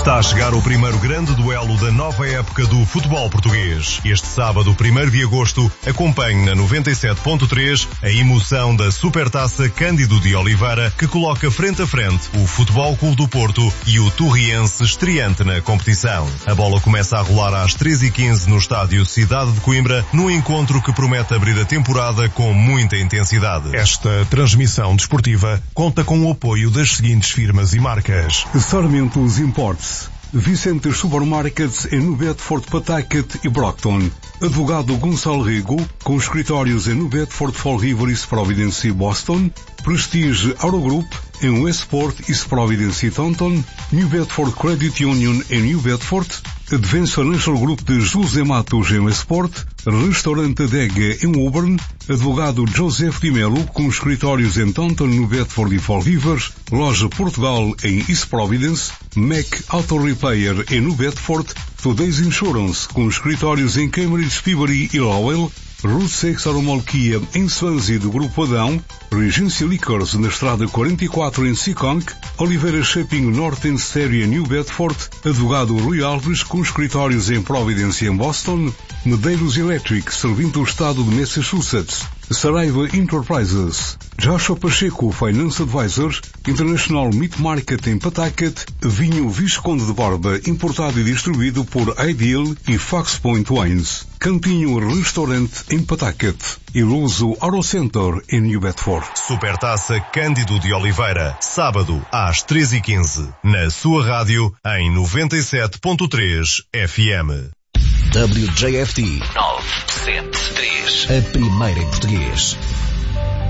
Está a chegar o primeiro grande duelo da nova época do futebol português. Este sábado, 1º de agosto, acompanhe na 97.3 a emoção da Supertaça Cândido de Oliveira, que coloca frente a frente o Futebol Clube do Porto e o Torriense, estreante na competição. A bola começa a rolar às 13h15 no estádio Cidade de Coimbra, num encontro que promete abrir a temporada com muita intensidade. Esta transmissão desportiva conta com o apoio das seguintes firmas e marcas: Sarmentos Imports, Vicentes Supermarkets em Bedford, Pawtucket e Brockton. Advogado Gonçalo Rego, com escritórios em Bedford, Fall River, East Providence e Boston. Prestige Eurogroup em Westport, East Providence e Taunton. New Bedford Credit Union em New Bedford. Advance Financial Group de José Matos em Westport. Restaurante Dega em Woburn. Advogado Joseph Di Melo, com escritórios em Taunton, New Bedford e Fall River. Loja Portugal em East Providence. Mac Auto Repair em New Bedford. Today's Insurance, com escritórios em Cambridge, Peabody e Lowell. Route 6 Aromolquia em Swansea do Grupo Adão. Regency Liquors na Estrada 44 em Seekonk. Oliveira Shopping North End Stereo em New Bedford. Advogado Rui Alves, com escritórios em Providence e em Boston. Medeiros Electric, servindo o estado de Massachusetts. Saraiva Enterprises. Joshua Pacheco Finance Advisors. International Meat Market em Pawtucket. Vinho Visconde de Borba, importado e distribuído por Ideal e Fox Point Wines. Campinho Restaurante em Pawtucket. E Luso Auto Center em New Bedford. Supertaça Cândido de Oliveira, sábado às 13h15, na sua rádio em 97.3 FM. WJFT 973, a primeira em português.